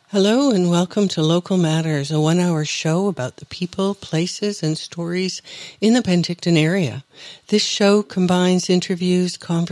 Hello and welcome to Local Matters, a 1-hour show about the people, places, and stories in the Penticton area. This show combines interviews, conversations,